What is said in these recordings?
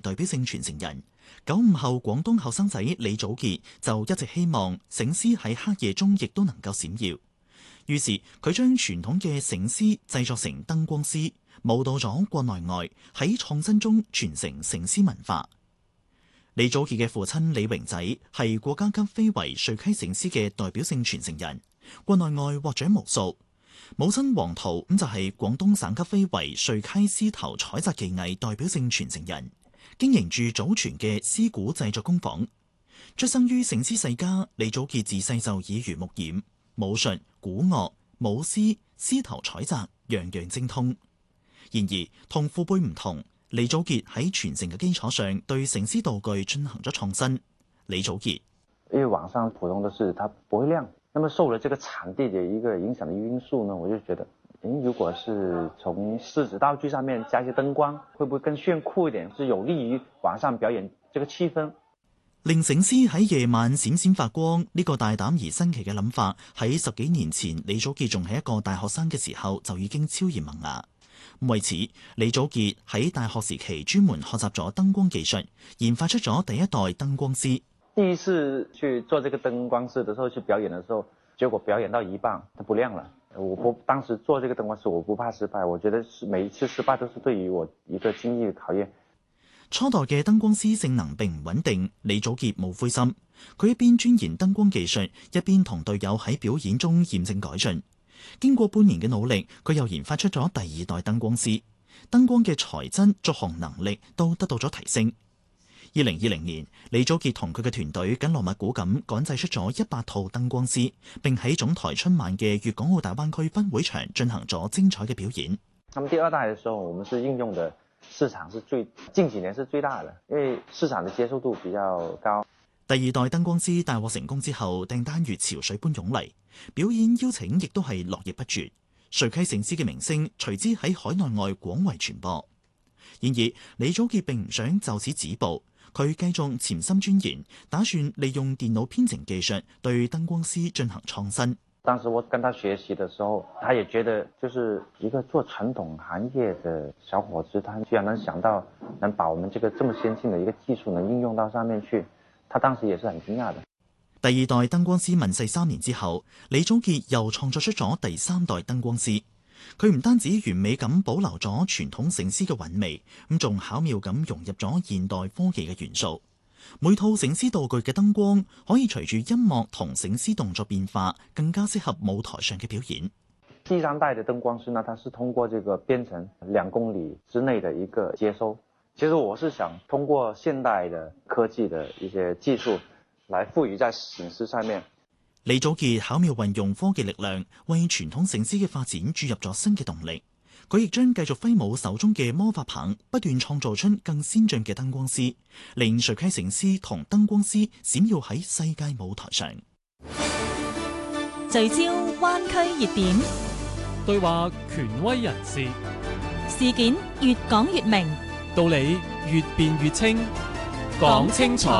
代表性傳承人。95後廣東後生仔李祖傑就一直希望醒獅喺黑夜中亦都能夠閃耀，於是佢將傳統嘅醒獅製作成燈光獅，舞蹈咗國內外，喺創新中傳承醒獅文化。李祖傑嘅父親李榮仔係國家級非遺瑞溪醒獅嘅代表性傳承人，國內外獲獎無數。母親黃桃就係廣東省級非遺瑞溪獅頭採摘技藝代表性傳承人，經營住祖傳嘅獅鼓製作工坊。出生於醒獅世家，李祖傑自細就耳濡目染，武術、鼓樂、舞獅、獅頭採摘樣樣精通。然而同父輩唔同，李祖傑喺傳承嘅基礎上，對醒獅道具進行咗創新。李祖傑， 因為網上普通的是它不會亮，那麼受了這個場地的一個影響的因素呢，我就覺得，如果是從獅子道具上面加一些燈光，會不會更炫酷一點，是有利於晚上表演這個氣氛。 令醒獅喺夜晚閃閃發光，呢個大膽而新奇嘅諗法，喺10幾年前李祖傑仲係一個大學生嘅時候就已經超然萌芽。為此，李祖傑喺大學時期專門學習咗燈光技術，研發出咗第一代燈光獅。 第一次去做這個燈光獅的時候，去表演的時候，結果表演到一半，它不亮了。當時做這個燈光獅，我不怕失敗，我覺得每一次失敗都是對於我一個經驗的考驗。 初代嘅燈光獅性能並唔穩定，李祖傑冇灰心，佢一邊鑽研燈光技術，一邊同隊友喺表演中驗證改進。經過半年嘅努力，佢又研發出咗第二代燈光獅，燈光嘅材質、續航能力都得到咗提升。2020年，李祖傑同佢嘅團隊緊鑼密鼓咁趕製出咗100套燈光獅，並喺總台春晚嘅粵港澳大灣區分會場進行咗精彩嘅表演。 那麼第二代嘅時候，我們是應用的市場是近幾年是最大的，因為市場的接受度比較高。 第二代燈光獅大獲成功之後，訂單如潮水般湧嚟，表演邀請亦都係絡繹不絕。瑞溪醒獅嘅名聲隨之喺海內外廣為傳播。然而，李祖傑並唔想就此止步，佢繼續潛心鑽研，打算利用電腦編程技術對燈光獅進行創新。 當時我跟他學習的時候，他也覺得就是一個做傳統行業的小伙子，他居然能想到能把我們這個這麼先進的一個技術能應用到上面去，他當時也是很驚訝的。 第二代燈光獅問世3年之後，李祖傑又創作出咗第3代燈光獅。佢唔單止完美咁保留咗傳統醒獅嘅韻味，咁仲巧妙咁融入咗現代科技嘅元素。每套醒獅道具嘅燈光可以隨住音樂同醒獅動作變化，更加適合舞台上嘅表演。 第3代的燈光獅呢，它是通過這個編程2公里之內的一個接收。其實我是想通過現代的科技的一些技術來賦予在醒獅上面。 李祖傑巧妙運用科技力量，為傳統醒獅嘅發展注入咗新嘅動力。佢亦將繼續揮舞手中嘅魔法棒，不斷創造出更先進嘅燈光獅，令瑞溪醒獅同燈光獅閃耀喺世界舞台上。 聚焦灣區熱點， 對話權威人士， 事件越講越明， 道理越辯越清，講清楚。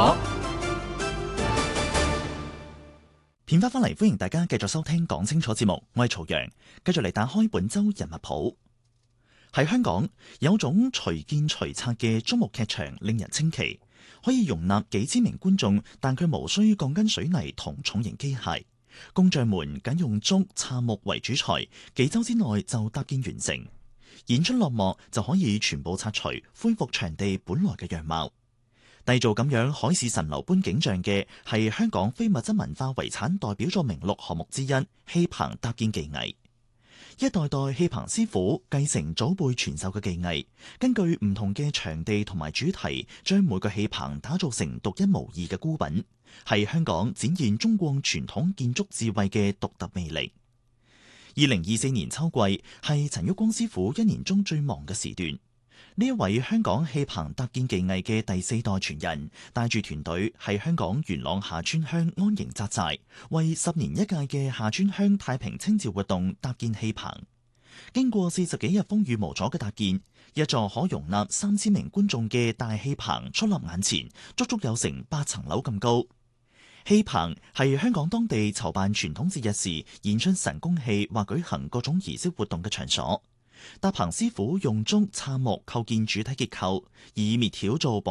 片花翻嚟，歡迎大家繼續收聽講清楚節目，我係曹陽，繼續嚟打開本周人物譜。喺香港有種隨建隨拆嘅竹木劇場令人稱奇，可以容納幾千名觀眾，但佢無需鋼筋水泥同重型機械，工匠們僅用竹杉木為主材，幾周之內就搭建完成。演出落幕就可以全部拆除，恢復場地本來嘅樣貌。締造咁樣海市蜃樓般景象嘅係香港非物質文化遺產代表作名錄項目之一戲棚搭建技藝。一代代戲棚師傅繼承祖輩傳授嘅技藝，根據唔同嘅場地同埋主題，將每個戲棚打造成獨一無二嘅孤品，係香港展現中國傳統建築智慧嘅獨特魅力。2024年秋季係陳旭光師傅1年中最忙嘅時段。呢一位香港戲棚搭建技藝嘅第4代傳人，帶住團隊喺香港元朗下川鄉安營紮寨，為10年一屆嘅下川鄉太平清醮活動搭建戲棚。經過40幾日風雨無阻嘅搭建，一座可容納3000名觀眾嘅大戲棚矗立眼前，足足有成8層樓咁高。戲棚係香港當地籌辦傳統節日時演出神功戲或舉行各種儀式活動嘅場所。搭棚師傅用竹杉木構建主體結構，以篾條做